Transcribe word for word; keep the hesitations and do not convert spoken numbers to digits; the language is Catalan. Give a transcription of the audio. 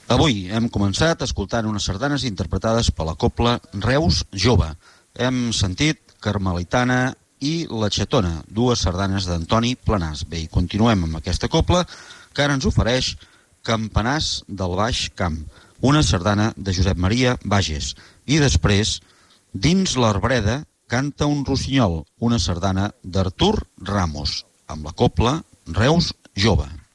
Avui hem començat escoltant unes sardanes interpretades per la cobla Reus Jove. Hem sentit Carmelitana i La Xetona, dues sardanes d'Antoni Planàs. Bé, i continuem amb aquesta cobla que ara ens ofereix Campanars del Baix Camp, una sardana de Josep Maria Bages. I després, Dins l'Arbreda, canta un rossinyol, una sardana d'Artur Ramos, amb la cobla Reus Jove.